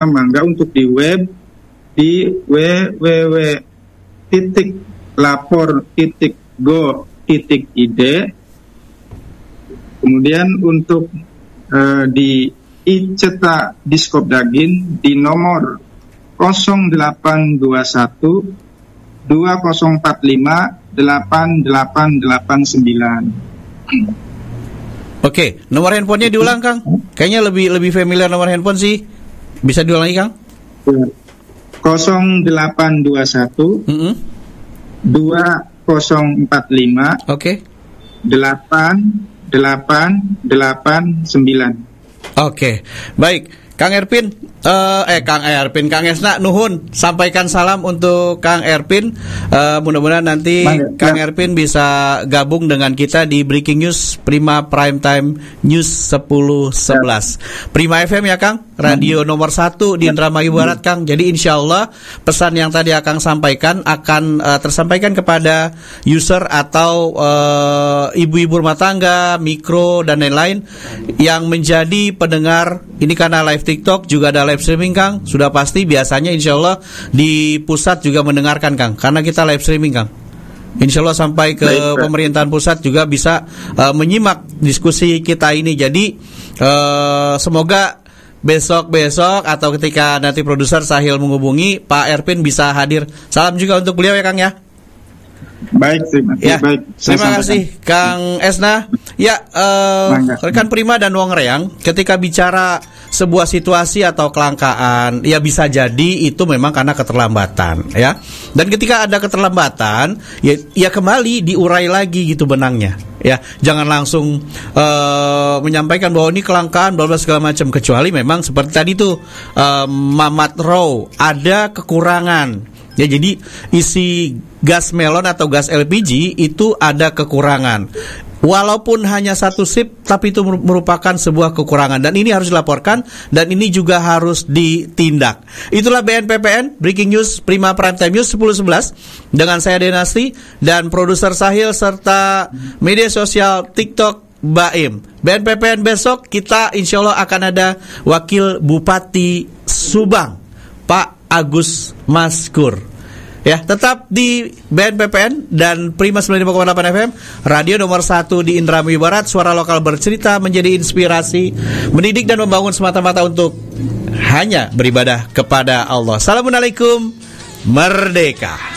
mangga untuk di web di www.lapor.go.id. Kemudian untuk di Iceta Diskop Daging di nomor 0821 2045 8889. Oke, nomor handphonenya diulang, Kang. Kayaknya lebih familiar nomor handphone sih. Bisa diulangi, Kang? 0821 2045 Oke. 8889. Oke, baik. Kang Esna nuhun, sampaikan salam untuk Kang Erpin. Mudah-mudahan nanti Kang Erpin bisa gabung dengan kita di Breaking News Prima Primetime News 1011 Prima FM ya, Kang, radio nomor 1 di Indramayu Barat, Kang. Jadi insya Allah pesan yang tadi Akang sampaikan akan tersampaikan kepada user atau ibu-ibu rumah tangga, mikro dan lain-lain yang menjadi pendengar ini. Karena live TikTok juga ada live streaming, Kang. Sudah pasti biasanya insya Allah di pusat juga mendengarkan, Kang, karena kita live streaming, Kang. Insya Allah sampai ke pemerintahan pusat juga bisa menyimak diskusi kita ini. Jadi semoga besok atau ketika nanti produser Sahil menghubungi Pak Erpin bisa hadir. Salam juga untuk beliau ya, Kang ya. Baik, terima kasih Kang Esna. Ya, rekan Prima dan Wong Reang, ketika bicara sebuah situasi atau kelangkaan, ya bisa jadi itu memang karena keterlambatan, ya. Dan ketika ada keterlambatan, ya kembali diurai lagi gitu benangnya, ya. Jangan langsung menyampaikan bahwa ini kelangkaan, bla bla segala macam, kecuali memang seperti tadi tuh Mamat Row ada kekurangan. Ya, jadi isi gas melon atau gas LPG itu ada kekurangan. Walaupun hanya satu sip, tapi itu merupakan sebuah kekurangan. Dan ini harus dilaporkan, dan ini juga harus ditindak. Itulah BNPPN, Breaking News Prima Primetime News 1011. Dengan saya Denasti, dan produser Sahil, serta media sosial TikTok Baim. BNPPN besok, kita insya Allah akan ada Wakil Bupati Subang, Pak Agus Maskur. Ya, tetap di BNPPN dan Prima 95,8 FM, radio nomor 1 di Indramayu Barat. Suara lokal bercerita, menjadi inspirasi, mendidik dan membangun semata-mata untuk hanya beribadah kepada Allah. Assalamualaikum, merdeka.